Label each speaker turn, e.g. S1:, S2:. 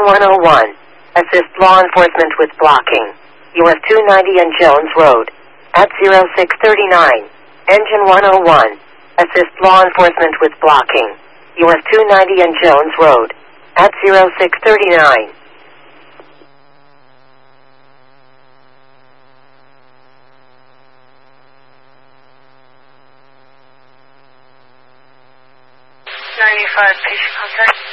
S1: 101. Assist law enforcement with blocking. US 290 and Jones Road. At 0639. Engine 101. Assist law enforcement with blocking. US 290 and Jones Road. At 0639.
S2: '95 patient contact.